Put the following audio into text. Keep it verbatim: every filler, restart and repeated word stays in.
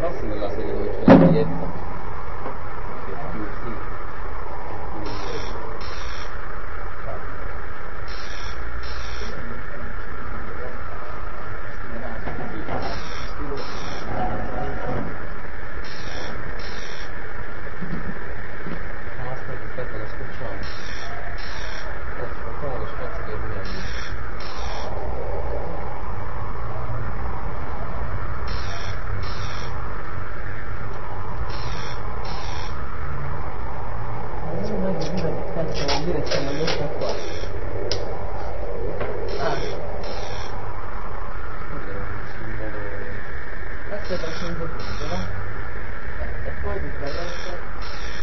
massimo è la serie dove c'è la maglietta, che è più sì. Aspetta, aspetta, la scocciamo. Facciamo lo spazio del meglio. Vuol dire che c'è una messa qua. Ah. Questo è trecento punti, no? E poi tutta questa